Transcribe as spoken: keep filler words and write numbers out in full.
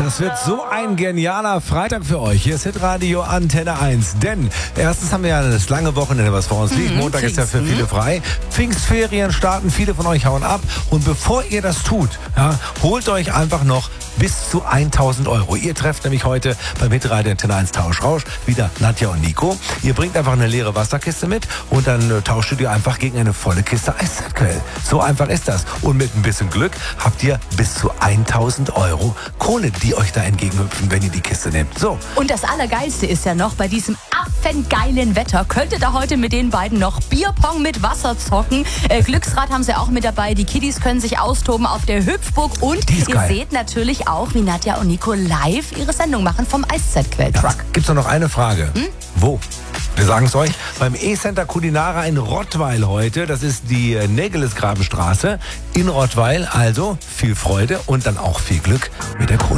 Das wird so ein genialer Freitag für euch. Hier ist Hitradio Antenne eins. Denn erstens haben wir ja das lange Wochenende, was vor uns liegt. Mhm, Montag ist ja für Pfingsten. viele frei. Pfingstferien starten, viele von euch hauen ab. Und bevor ihr das tut, ja, holt euch einfach noch bis zu tausend Euro. Ihr trefft nämlich heute beim Hitradio Antenne eins Tauschrausch wieder Nadja und Nico. Ihr bringt einfach eine leere Wasserkiste mit und dann äh, tauscht ihr einfach gegen eine volle Kiste Eiszeitquell. So einfach ist das. Und mit ein bisschen Glück habt ihr bis zu tausend Euro Kohle, die euch da entgegenhüpfen, wenn ihr die Kiste nehmt. So. Und das Allergeilste ist ja noch, bei diesem affengeilen Wetter könntet ihr heute mit den beiden noch Bierpong mit Wasser zocken. Äh, Glücksrad haben sie auch mit dabei. Die Kiddies können sich austoben auf der Hüpfburg. Und ihr geil. seht natürlich auch, wie Nadja und Nico live ihre Sendung machen vom Eiszeitquell-Truck. Ja, gibt's noch eine Frage. Hm? Wo? Wir sagen es euch, beim E-Center Culinara in Rottweil heute. Das ist die äh, Nägelesgrabenstraße in Rottweil. Also viel Freude und dann auch viel Glück mit der Kohle.